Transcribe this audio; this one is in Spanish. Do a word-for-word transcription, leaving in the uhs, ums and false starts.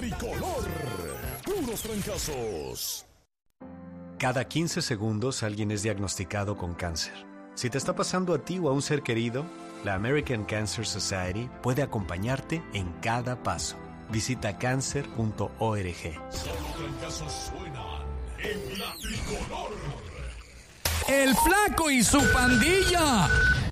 tricolor. Puros trancazos. Cada quince segundos alguien es diagnosticado con cáncer. Si te está pasando a ti o a un ser querido, la American Cancer Society puede acompañarte en cada paso. Visita cancer punto org. Solo trancazos suenan en la tricolor. El Flaco y su pandilla.